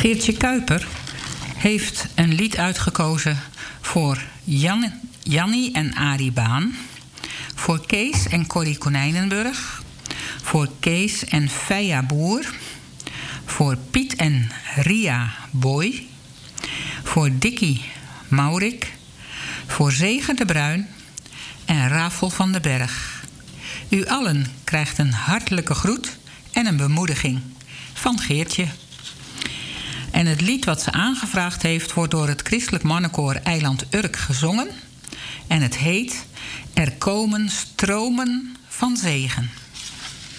Geertje Kuiper heeft een lied uitgekozen voor Jannie en Arie Baan, voor Kees en Corrie Konijnenburg, voor Kees en Feia Boer, voor Piet en Ria Boy, voor Dikkie Maurik, voor Zeger de Bruin en Rafel van den Berg. U allen krijgt een hartelijke groet en een bemoediging van Geertje. En het lied wat ze aangevraagd heeft wordt door het christelijk mannenkoor Eiland Urk gezongen. En het heet Er komen stromen van zegen.